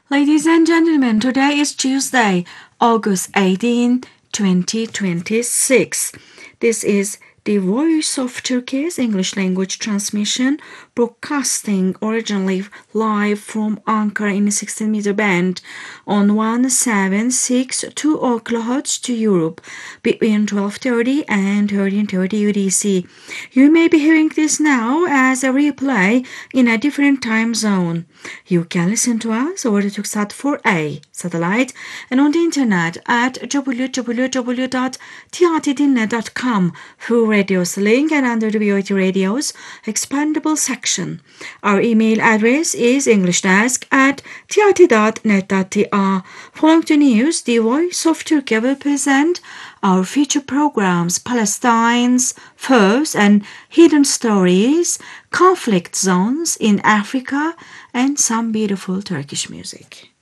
Ladies and gentlemen, today is Tuesday, August 18, 2026. This is the Voice of Turkey's English language transmission, broadcasting originally live from Ankara in the 16-meter band on 1762 kHz to Europe between 12:30 and 13:30 UTC. You may be hearing this now as a replay in a different time zone. You can listen to us over the Turksat 4A satellite and on the internet at www.tiatidinle.com through Radio's link and under the VOT Radio's expandable section. Our email address is englishdesk@tiati.net.tr. Following the news, the Voice of Turkey will present our feature programs Palestine's Foes and Hidden Stories, Conflict Zones in Africa, and some beautiful Turkish music.